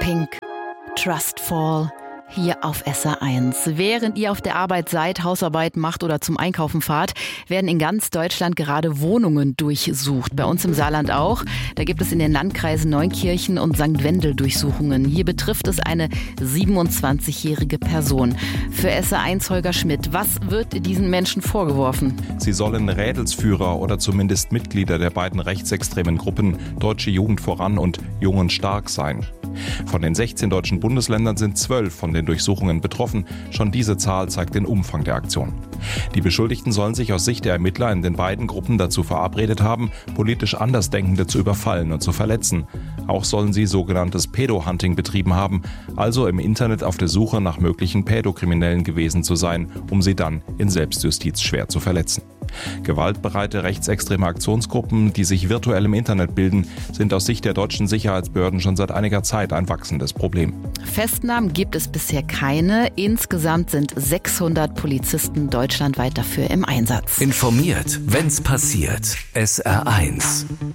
Pink, Trustfall, hier auf SR1. Während ihr auf der Arbeit seid, Hausarbeit macht oder zum Einkaufen fahrt, werden in ganz Deutschland gerade Wohnungen durchsucht. Bei uns im Saarland auch. Da gibt es in den Landkreisen Neunkirchen und St. Wendel Durchsuchungen. Hier betrifft es eine 27-jährige Person. Für SR1 Holger Schmidt, was wird diesen Menschen vorgeworfen? Sie sollen Rädelsführer oder zumindest Mitglieder der beiden rechtsextremen Gruppen Deutsche Jugend voran und Jung und Stark sein. Von den 16 deutschen Bundesländern sind 12 von den Durchsuchungen betroffen. Schon diese Zahl zeigt den Umfang der Aktion. Die Beschuldigten sollen sich aus Sicht der Ermittler in den beiden Gruppen dazu verabredet haben, politisch Andersdenkende zu überfallen und zu verletzen. Auch sollen sie sogenanntes Pädo-Hunting betrieben haben, also im Internet auf der Suche nach möglichen Pädokriminellen gewesen zu sein, um sie dann in Selbstjustiz schwer zu verletzen. Gewaltbereite rechtsextreme Aktionsgruppen, die sich virtuell im Internet bilden, sind aus Sicht der deutschen Sicherheitsbehörden schon seit einiger Zeit ein wachsendes Problem. Festnahmen gibt es bisher keine. Insgesamt sind 600 Polizisten deutschlandweit dafür im Einsatz. Informiert, wenn's passiert. SR1.